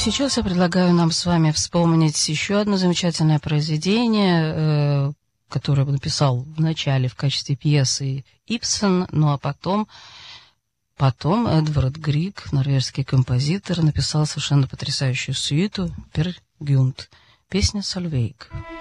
сейчас я предлагаю нам с вами вспомнить еще одно замечательное произведение, которое он написал в начале в качестве пьесы Ибсен, ну а потом Эдвард Григ, норвежский композитор, написал совершенно потрясающую сюиту «Пер Гюнд», песня «Сольвейк».